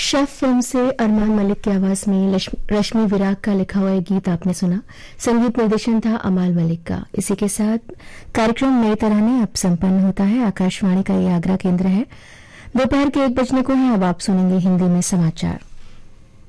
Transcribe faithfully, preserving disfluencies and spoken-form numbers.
Chef film से अरमान मलिक की आवाज में रश्मि विराग का लिखा हुआ एक गीत आपने सुना। संगीत निर्देशन था अमाल मलिक का। इसी के साथ कार्यक्रम नई तरह अब संपन्न होता है। आकाशवाणी का ये आगरा केंद्र है। दोपहर के एक बजने को है। अब आप सुनेंगे हिंदी में समाचार।